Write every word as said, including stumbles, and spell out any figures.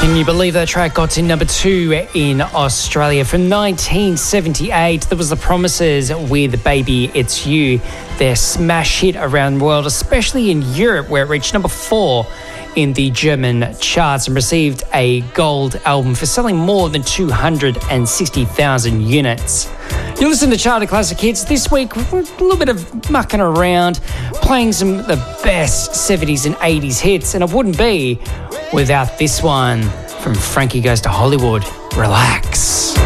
Can you believe that track got to number two in Australia? From nineteen seventy-eight, there was The Promises with Baby It's You. Their smash hit around the world, especially in Europe, where it reached number four in the German charts and received a gold album for selling more than two hundred sixty thousand units. You listen to Charter Classic Hits. This week, a little bit of mucking around, playing some of the best seventies and eighties hits, and it wouldn't be without this one from Frankie Goes to Hollywood. Relax.